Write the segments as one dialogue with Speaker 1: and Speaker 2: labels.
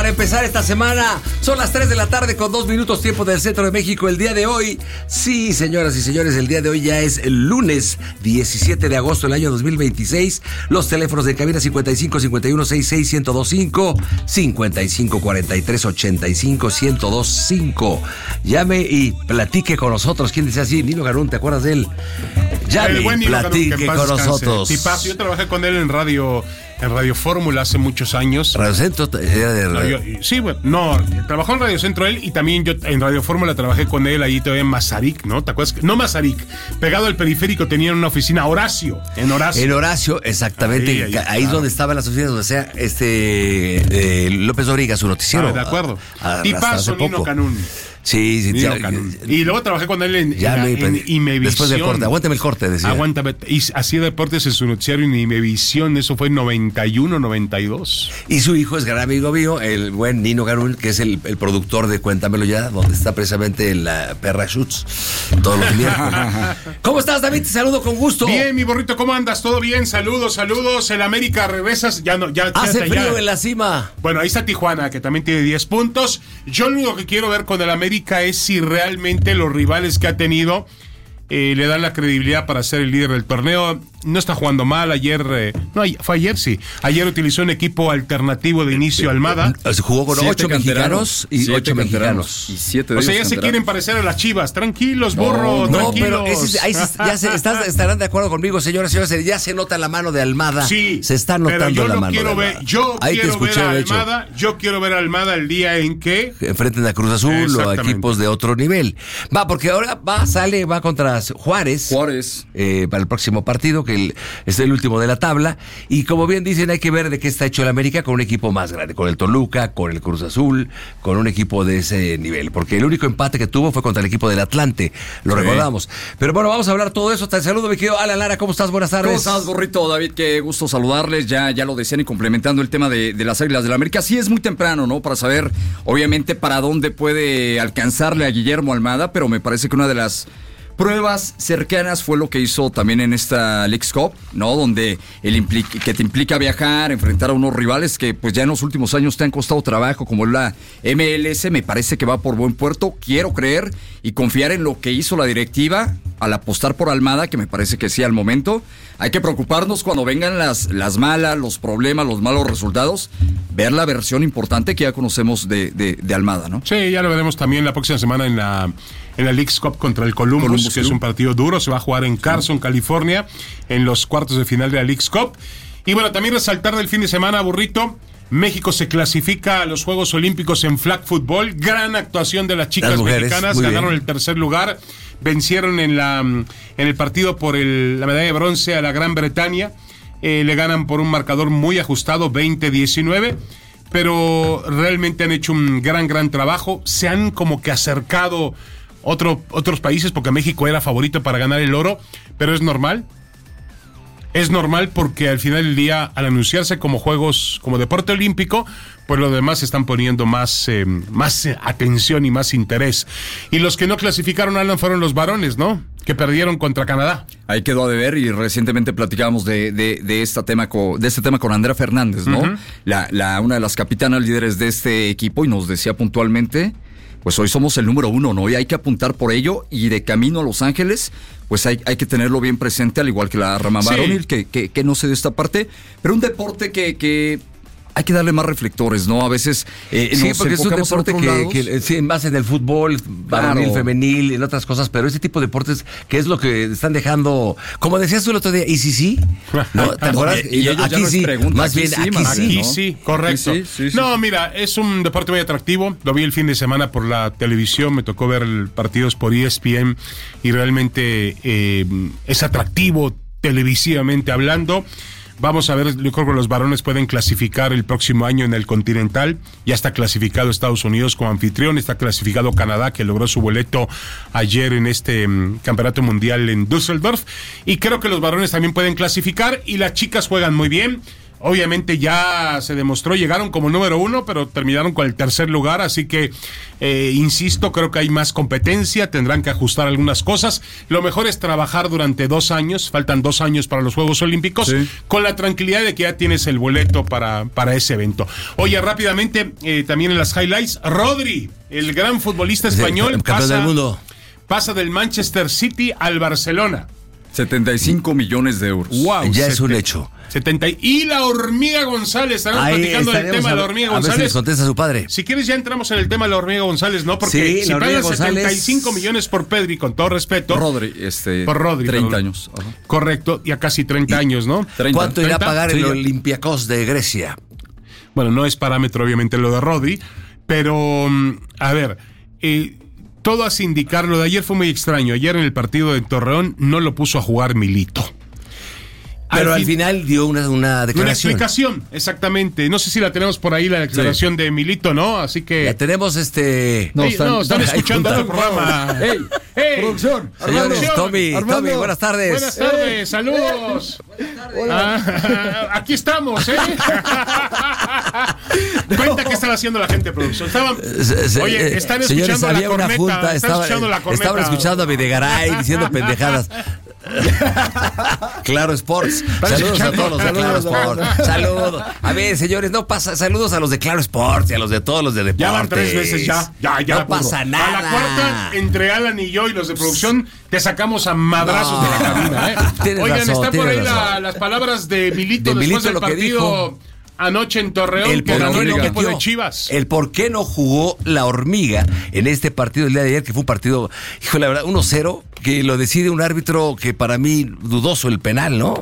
Speaker 1: para empezar esta semana. Son las 3 de la tarde con 2 minutos tiempo del centro de México. El día de hoy, sí, señoras y señores, el día de hoy ya es el lunes 17 de agosto del año 2026. Los teléfonos de cabina 55 51 66 1025, 55 43 85 1025. Llame y platique con nosotros. ¿Quién dice así? Nino Garún, ¿te acuerdas de él? Llame y platique con nosotros.
Speaker 2: Tipazo, yo trabajé con él en Radio Fórmula hace muchos años.
Speaker 1: Radio Centro.
Speaker 2: Sí, bueno, no, trabajó en Radio Centro él y también yo en Radio Fórmula trabajé con él ahí todavía en Mazarik, ¿no? ¿Te acuerdas? No Mazarik, pegado al periférico tenían una oficina, Horacio. En Horacio,
Speaker 1: exactamente. Ahí es donde estaban las oficinas, donde sea López Dóriga, su noticiero.
Speaker 2: De acuerdo. Tipazo, Nino Canún.
Speaker 1: Sí.
Speaker 2: Y luego trabajé con él en Imevisión.
Speaker 1: Después del corte, aguántame el corte, decía.
Speaker 2: Aguántame. Y hacía deportes en su noticiario en Imevisión, eso fue en 91, 92.
Speaker 1: Y su hijo es gran amigo mío, el buen Nino Garún, que es el productor de Cuéntamelo Ya, donde está precisamente la Perra Schutz todos los miércoles. ¿Cómo estás, David? Te saludo con gusto.
Speaker 2: Bien, mi borrito, ¿cómo andas? ¿Todo bien? Saludos. El América regresas.
Speaker 1: Hace frío en la cima.
Speaker 2: Bueno, ahí está Tijuana, que también tiene 10 puntos. Yo lo único que quiero ver con el América es si realmente los rivales que ha tenido le dan la credibilidad para ser el líder del torneo. No está jugando mal. Fue ayer, sí. Ayer utilizó un equipo alternativo de inicio, Almada.
Speaker 1: Jugó con 8 mexicanos y 8 mexicanos.
Speaker 3: Y 7 de
Speaker 2: ellos ya se quieren parecer a las Chivas. Tranquilos, burro, tranquilos.
Speaker 1: Pero ahí estarán de acuerdo conmigo, señoras y señores. Ya se nota la mano de Almada. Sí, se está notando la mano de Almada.
Speaker 2: Yo quiero ver a Almada el día en que
Speaker 1: enfrenten a Cruz Azul o a equipos de otro nivel. Porque ahora va contra Juárez. Para el próximo partido, que es el último de la tabla. Y como bien dicen, hay que ver de qué está hecho el América con un equipo más grande, con el Toluca, con el Cruz Azul, con un equipo de ese nivel. Porque el único empate que tuvo fue contra el equipo del Atlante, lo recordamos. Pero bueno, vamos a hablar todo eso. Te saludo, mi querido Alan Lara, ¿cómo estás? Buenas tardes.
Speaker 3: ¿Cómo estás, Borrito? David, qué gusto saludarles. Ya lo decían y complementando el tema de las Águilas del América. Sí es muy temprano, ¿no? Para saber, obviamente, para dónde puede alcanzarle a Guillermo Almada, pero me parece que una de las pruebas cercanas fue lo que hizo también en esta Leagues Cup, ¿no? Donde que te implica viajar, enfrentar a unos rivales que pues ya en los últimos años te han costado trabajo, como la MLS. Me parece que va por buen puerto. Quiero creer y confiar en lo que hizo la directiva al apostar por Almada, que me parece que sí al momento. Hay que preocuparnos cuando vengan las malas, los problemas, los malos resultados, ver la versión importante que ya conocemos de Almada, ¿no?
Speaker 2: Sí, ya lo veremos también la próxima semana en la Leagues Cup contra el Columbus, que es un partido duro. Se va a jugar en Carson, California, en los cuartos de final de la Leagues Cup. Y bueno, también resaltar del fin de semana, Burrito, México se clasifica a los Juegos Olímpicos en flag football. Gran actuación de las chicas mexicanas, ganaron el tercer lugar, vencieron en el partido por la medalla de bronce a la Gran Bretaña. Le ganan por un marcador muy ajustado, 20-19. Pero realmente han hecho un gran trabajo. Se han como que acercado otros países, porque México era favorito para ganar el oro, pero es normal. Es normal porque al final del día, al anunciarse como juegos, como deporte olímpico, pues los demás están poniendo más atención y más interés. Y los que no clasificaron, Alan, fueron los varones, ¿no? Que perdieron contra Canadá.
Speaker 3: Ahí quedó a deber y recientemente platicábamos de este tema con Andrea Fernández, ¿no? Uh-huh. Una de las capitanas líderes de este equipo, y nos decía puntualmente, pues hoy somos el número 1, ¿no? Y hay que apuntar por ello, y de camino a Los Ángeles, pues hay que tenerlo bien presente, al igual que la rama varonil, que no se de esta parte, pero un deporte que hay que darle más reflectores, ¿no? A veces
Speaker 1: sí, porque es un deporte que sí, más en el fútbol, varonil, femenil, en otras cosas, pero ese tipo de deportes que es lo que están dejando, como decías tú el otro día, ¿y sí? ¿No? ¿Te acuerdas?
Speaker 3: Y aquí sí,
Speaker 1: más bien
Speaker 2: aquí sí, correcto. Sí. No, mira, es un deporte muy atractivo, lo vi el fin de semana por la televisión, me tocó ver partidos por ESPN y realmente es atractivo televisivamente hablando. Vamos a ver, yo creo que los varones pueden clasificar el próximo año en el Continental. Ya está clasificado Estados Unidos como anfitrión, está clasificado Canadá, que logró su boleto ayer en este campeonato mundial en Düsseldorf. Y creo que los varones también pueden clasificar, y las chicas juegan muy bien. obviamente ya se demostró, llegaron como número 1, pero terminaron con el tercer lugar, así que, insisto, creo que hay más competencia, tendrán que ajustar algunas cosas. Lo mejor es trabajar durante 2 años, faltan 2 años para los Juegos Olímpicos, con la tranquilidad de que ya tienes el boleto para ese evento. Oye, rápidamente, también en las highlights, Rodri, el gran futbolista español,
Speaker 1: campeón del mundo,
Speaker 2: pasa del Manchester City al Barcelona.
Speaker 3: 75 millones de euros.
Speaker 1: Wow, ya es un hecho.
Speaker 2: 70. Y la Hormiga González, estaremos platicando del tema de la Hormiga González. A ver si les
Speaker 1: contesta su padre.
Speaker 2: Si quieres ya entramos en el tema de la Hormiga González, ¿no? Porque si pagan 75 millones por Pedri, con todo respeto.
Speaker 3: Por Rodri, 30 años.
Speaker 2: Ajá. Correcto, ya casi 30 años, ¿no?
Speaker 3: 30.
Speaker 1: ¿Cuánto irá a pagar el Olympiacos de Grecia?
Speaker 2: Bueno, no es parámetro obviamente lo de Rodri, pero a ver, todo hace indicar, lo de ayer fue muy extraño. Ayer en el partido de Torreón no lo puso a jugar Milito.
Speaker 1: Pero al final dio una declaración.
Speaker 2: Una explicación, exactamente. No sé si la tenemos por ahí, la declaración de Milito, ¿no? Así que...
Speaker 1: La tenemos,
Speaker 2: No, están escuchando el programa.
Speaker 3: ¡Ey! ¡Producción!
Speaker 1: Señores, Tommy, buenas tardes.
Speaker 2: Buenas tardes, saludos. Aquí estamos, Cuenta qué estaba haciendo la gente de producción. Oye, están escuchando
Speaker 1: señores,
Speaker 2: la corneta.
Speaker 1: Estaban escuchando a Videgaray diciendo pendejadas. Claro Sports. Saludos a todos los de Claro Sports. Saludos. A ver, señores, no pasa. Saludos a los de Claro Sports y a los de todos los de deportes.
Speaker 2: Ya van 3 veces, ya.
Speaker 1: No pasa nada.
Speaker 2: A la cuarta, entre Alan y yo y los de producción, te sacamos a madrazos de la cabina, Oigan, está por ahí las palabras de Milito después del partido anoche en Torreón, que ganó el equipo de Chivas.
Speaker 1: El por qué no jugó la Hormiga en este partido del día de ayer, que fue un partido, la verdad, 1-0, que lo decide un árbitro que para mí dudoso el penal, ¿no?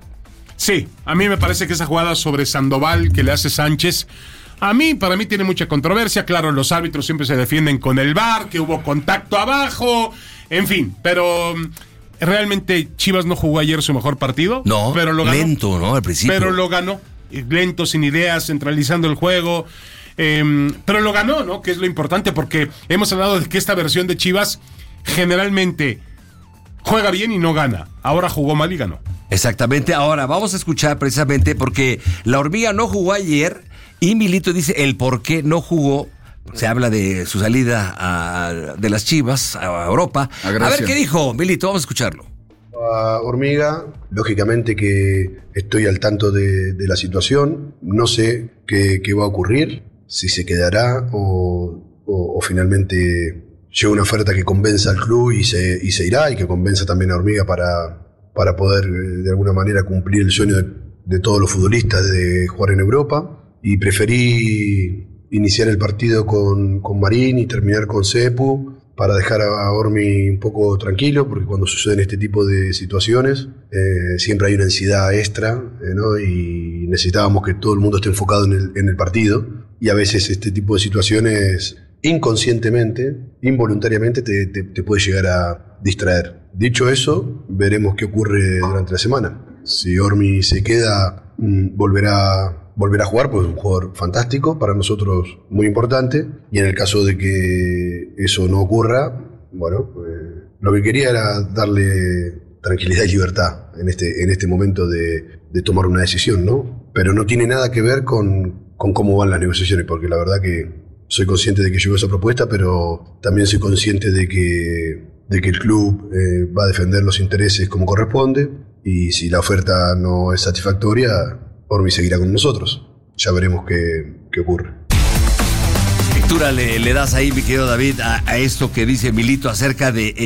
Speaker 2: Sí, a mí me parece que esa jugada sobre Sandoval que le hace Sánchez, para mí tiene mucha controversia. Claro, los árbitros siempre se defienden con el VAR, que hubo contacto abajo, en fin, pero... Realmente Chivas no jugó ayer su mejor partido.
Speaker 1: No,
Speaker 2: pero lo ganó.
Speaker 1: Lento, ¿no? Al principio.
Speaker 2: Pero lo ganó. Lento, sin ideas, centralizando el juego. Pero lo ganó, ¿no? Que es lo importante, porque hemos hablado de que esta versión de Chivas generalmente juega bien y no gana. Ahora jugó mal y ganó.
Speaker 1: Exactamente. Ahora vamos a escuchar precisamente porque la Hormiga no jugó ayer y Milito dice el por qué no jugó. Se habla de su salida de las Chivas a Europa. A ver qué dijo Milito, vamos a escucharlo.
Speaker 4: Hormiga, lógicamente que estoy al tanto de la situación, no sé qué va a ocurrir, si se quedará o finalmente llega una oferta que convenza al club y se irá, y que convenza también a Hormiga para poder de alguna manera cumplir el sueño de todos los futbolistas de jugar en Europa, y preferí iniciar el partido con Marín y terminar con Cepu, para dejar a Ormi un poco tranquilo, porque cuando suceden este tipo de situaciones siempre hay una ansiedad extra, ¿no? Y necesitábamos que todo el mundo esté enfocado en el partido, y a veces este tipo de situaciones inconscientemente, involuntariamente te puede llegar a distraer. Dicho eso, veremos qué ocurre durante la semana. Si Ormi se queda, volverá a jugar, pues es un jugador fantástico, para nosotros muy importante, y en el caso de que eso no ocurra, bueno, lo que quería era darle tranquilidad y libertad en este momento de tomar una decisión, ¿no? Pero no tiene nada que ver con cómo van las negociaciones, porque la verdad que soy consciente de que llegó esa propuesta, pero también soy consciente de que el club va a defender los intereses como corresponde, y si la oferta no es satisfactoria, Ormi seguirá con nosotros. Ya veremos qué ocurre.
Speaker 1: Lectura le das ahí, mi querido David, a esto que dice Milito acerca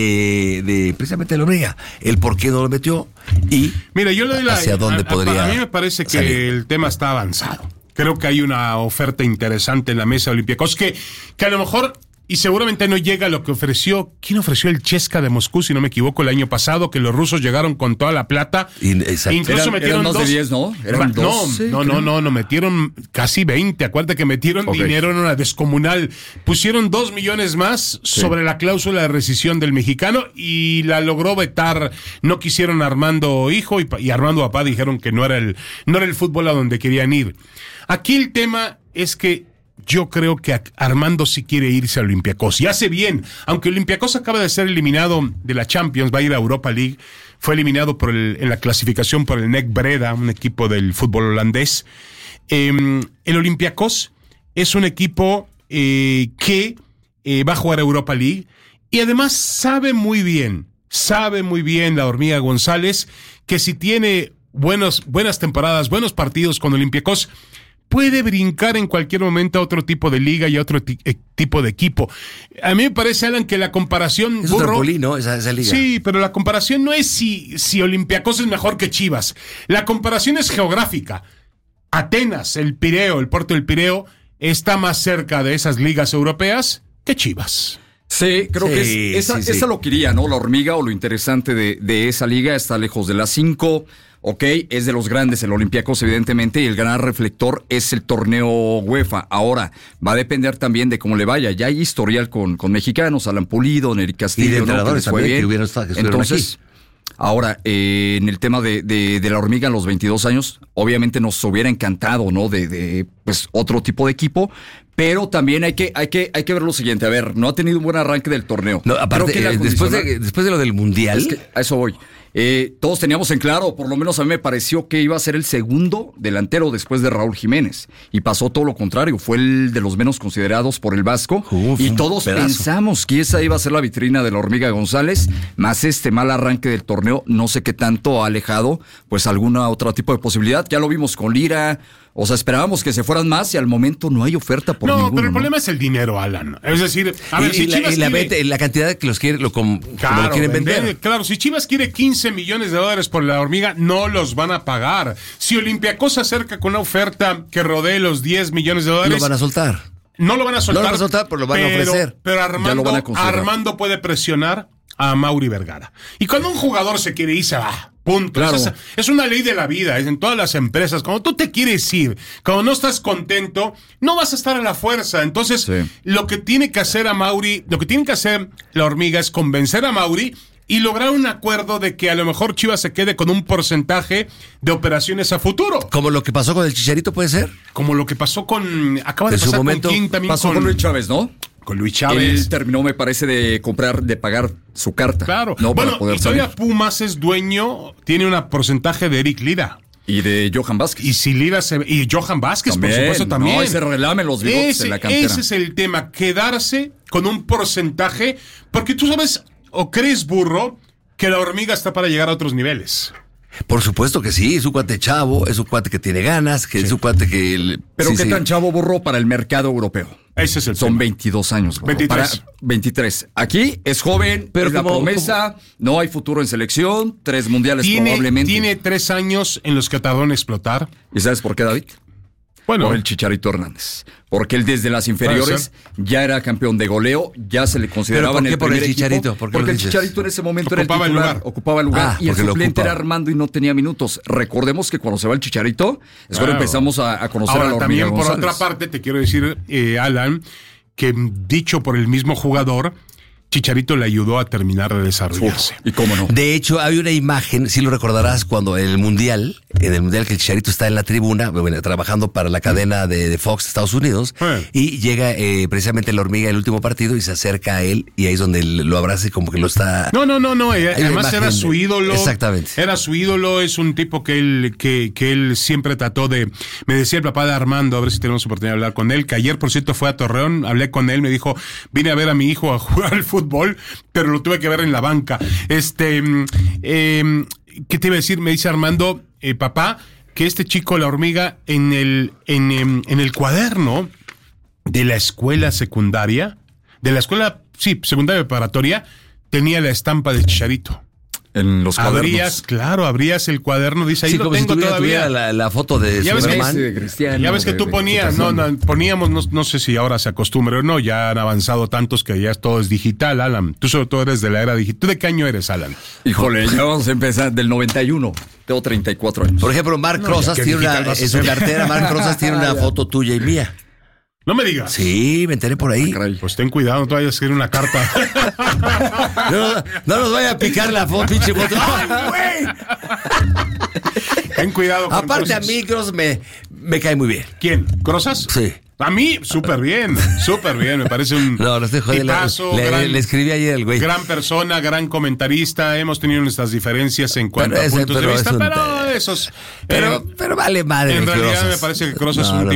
Speaker 1: de precisamente la Hormiga, el por qué no lo metió y
Speaker 2: mira, yo le doy
Speaker 1: hacia dónde podría
Speaker 2: a mí me parece que
Speaker 1: salir.
Speaker 2: El tema está avanzado. Creo que hay una oferta interesante en la mesa de Olympiacos que a lo mejor, y seguramente no llega a lo que ofreció. ¿Quién ofreció el Chesca de Moscú, si no me equivoco, el año pasado? Que los rusos llegaron con toda la plata. Incluso metieron
Speaker 3: más de 10, ¿no? Eran 12,
Speaker 2: no, metieron casi 20. Acuérdate que metieron dinero en una descomunal. Pusieron 2 millones más sobre la cláusula de rescisión del mexicano y la logró vetar. No quisieron Armando hijo y Armando papá dijeron que no era el fútbol a donde querían ir. Aquí el tema es que yo creo que Armando sí quiere irse a Olympiacos. Y hace bien, aunque Olympiacos acaba de ser eliminado de la Champions, va a ir a Europa League, fue eliminado en la clasificación por el NEC Breda, un equipo del fútbol holandés. El Olympiacos es un equipo que va a jugar a Europa League y además sabe muy bien la Hormiga González que si tiene buenas temporadas, buenos partidos con Olympiacos, puede brincar en cualquier momento a otro tipo de liga y a otro tipo de equipo. A mí me parece, Alan, que la comparación...
Speaker 1: Es un trampolín, ¿no? Esa liga.
Speaker 2: Sí, pero la comparación no es si Olympiacos es mejor que Chivas. La comparación es geográfica. Atenas, el Pireo, el puerto del Pireo, está más cerca de esas ligas europeas que Chivas.
Speaker 3: Sí, creo que esa lo quería, ¿no? La Hormiga, o lo interesante de esa liga, está lejos de las 5. Ok, es de los grandes el Olympiacos, evidentemente, y el gran reflector es el torneo UEFA. Ahora, va a depender también de cómo le vaya. Ya hay historial con mexicanos, Alan Pulido, Nery Castillo,
Speaker 1: y de entrenadores,
Speaker 3: ¿no? Que
Speaker 1: también,
Speaker 3: bien.
Speaker 1: que
Speaker 3: Entonces, aquí. Ahora, en el tema de la Hormiga, a los 22 años, obviamente nos hubiera encantado, ¿no? Pues otro tipo de equipo. Pero también hay que ver lo siguiente. A ver, no ha tenido un buen arranque del torneo.
Speaker 1: No, aparte, después de lo del Mundial...
Speaker 3: Es que a eso voy. Todos teníamos en claro, por lo menos a mí me pareció que iba a ser el segundo delantero después de Raúl Jiménez. Y pasó todo lo contrario. Fue el de los menos considerados por el Vasco. Y todos pensamos que esa iba a ser la vitrina de la Hormiga González. Más este mal arranque del torneo, no sé qué tanto ha alejado pues alguna otro tipo de posibilidad. Ya lo vimos con Lira. O sea, esperábamos que se fueran más y al momento no hay oferta por ninguno.
Speaker 2: No, pero el problema es el dinero, Alan. Es decir, a ver, si Chivas
Speaker 1: quiere... la cantidad que los quiere, lo quieren vender.
Speaker 2: Claro, si Chivas quiere $15 millones por la Hormiga, no los van a pagar. Si Olympiacos se acerca con una oferta que rodee los $10 millones...
Speaker 1: Lo van a soltar.
Speaker 2: No lo van a soltar.
Speaker 1: No lo van a soltar, pero lo van a ofrecer.
Speaker 2: Pero Armando puede presionar a Mauri Vergara. Y cuando un jugador se quiere ir, se va. Punto.
Speaker 3: Claro.
Speaker 2: Es una ley de la vida, es en todas las empresas. Cuando tú te quieres ir, cuando no estás contento, no vas a estar a la fuerza. Entonces, lo que tiene que hacer la Hormiga es convencer a Mauri y lograr un acuerdo de que a lo mejor Chivas se quede con un porcentaje de operaciones a futuro.
Speaker 1: Como lo que pasó con el Chicharito, ¿puede ser?
Speaker 2: Como lo que pasó acaba de pasar
Speaker 1: momento,
Speaker 2: con King también.
Speaker 3: Pasó con Luis Chávez, ¿no?
Speaker 2: Con Luis Chávez.
Speaker 3: Él terminó, me parece, de pagar su carta.
Speaker 2: Claro.
Speaker 3: No,
Speaker 2: bueno,
Speaker 3: para poder
Speaker 2: y todavía Pumas es dueño, tiene un porcentaje de Eric Lira.
Speaker 3: Y de Johan Vázquez.
Speaker 2: Y Johan Vázquez, también, por supuesto, también.
Speaker 3: No, ese relame los bigotes en la cantera.
Speaker 2: Ese es el tema, quedarse con un porcentaje, porque tú sabes, o crees, burro, que la Hormiga está para llegar a otros niveles.
Speaker 1: Por supuesto que sí, es un cuate chavo, es un cuate que tiene ganas, es un cuate que...
Speaker 3: Pero ¿qué tan chavo, burro, para el mercado europeo?
Speaker 2: Ese es el
Speaker 3: Son
Speaker 2: tema.
Speaker 3: 22 años. Burro. 23. Aquí es joven, pero es la promesa, no hay futuro en selección, 3 mundiales probablemente.
Speaker 2: Tiene 3 años en los que tardó en explotar.
Speaker 3: ¿Y sabes por qué, David?
Speaker 2: Bueno,
Speaker 3: por el Chicharito Hernández. Porque él desde las inferiores ya era campeón de goleo, ya se le consideraba en el primer equipo.
Speaker 1: Porque
Speaker 3: el Chicharito en ese momento era el titular, ocupaba el lugar. Y el suplente era Armando y no tenía minutos. Recordemos que cuando se va el Chicharito, es cuando empezamos a conocer a la Hormiga
Speaker 2: también
Speaker 3: González.
Speaker 2: Por otra parte, te quiero decir, Alan, que dicho por el mismo jugador, Chicharito le ayudó a terminar de desarrollarse.
Speaker 3: ¿Y cómo no?
Speaker 1: De hecho, hay una imagen, si lo recordarás, cuando en el Mundial que el Chicharito está en la tribuna, trabajando para la cadena de Fox Estados Unidos, y llega precisamente la Hormiga el último partido y se acerca a él, y ahí es donde lo abraza y como que lo está...
Speaker 2: No. Además era su ídolo.
Speaker 1: Exactamente.
Speaker 2: Era su ídolo, es un tipo que él siempre trató de... Me decía el papá de Armando, a ver si tenemos oportunidad de hablar con él, que ayer, por cierto, fue a Torreón, hablé con él, me dijo, vine a ver a mi hijo a jugar al fútbol, pero lo tuve que ver en la banca. ¿Qué te iba a decir? Me dice Armando, papá, que este chico, la Hormiga, en el cuaderno de la escuela secundaria, secundaria preparatoria, tenía la estampa de Chicharito.
Speaker 3: En los cuadernos.
Speaker 2: Abrías el cuaderno, dice ahí lo tengo
Speaker 1: si
Speaker 2: todavía.
Speaker 1: La foto de
Speaker 2: Superman. Ya ves que tú ponías, poníamos, no sé si ahora se acostumbra o no, ya han avanzado tantos que ya todo es digital, Alan. Tú sobre todo eres de la era digital. ¿Tú de qué año eres, Alan?
Speaker 3: Híjole, ya vamos a empezar del 91. Tengo 34 años.
Speaker 1: Por ejemplo, Marc Rosas tiene en su cartera, Marc Rosas tiene una foto tuya y mía.
Speaker 2: No me digas.
Speaker 1: Sí, me enteré por ahí.
Speaker 2: Pues ten cuidado, no te vayas a escribir una carta.
Speaker 1: No nos vaya a picar la foto, pinche foto. ¡Ay, güey!
Speaker 2: Ten cuidado.
Speaker 1: Aparte a mí, Cross me cae muy bien.
Speaker 2: ¿Quién? ¿Crosas?
Speaker 1: Sí.
Speaker 2: A mí, súper bien, me parece un tipazo,
Speaker 1: le escribí ayer el güey.
Speaker 2: Gran persona, gran comentarista, hemos tenido nuestras diferencias en cuanto a puntos de vista, pero esos...
Speaker 1: Pero vale madre.
Speaker 2: En realidad me parece que Kroos es un